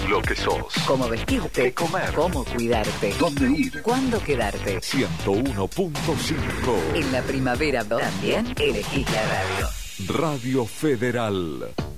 lo que sos. Cómo vestirte. Qué comer. Cómo cuidarte. Dónde ir. Cuándo quedarte. 101.5. En la primavera también elegís la radio. Radio Federal.